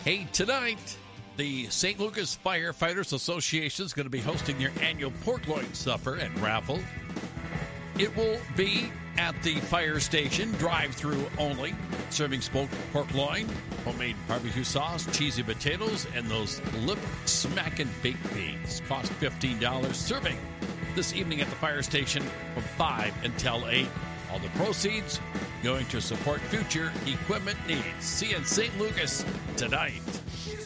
Hey, tonight, the St. Lucas Firefighters Association is going to be hosting their annual pork loin supper and raffle. It will be at the fire station, drive-through only, serving smoked pork loin, homemade barbecue sauce, cheesy potatoes, and those lip-smacking baked beans. Cost $15. Serving this evening at the fire station from 5 until 8. All the proceeds going to support future equipment needs. See you in St. Lucas tonight.